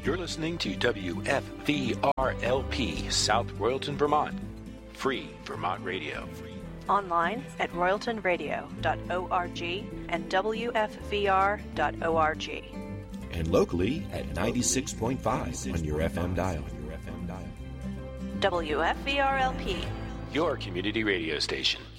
You're listening to WFVRLP, South Royalton, Vermont. Free Vermont Radio. Online at royaltonradio.org and WFVR.org. And locally at 96.5 on your FM dial. WFVRLP, Your community radio station.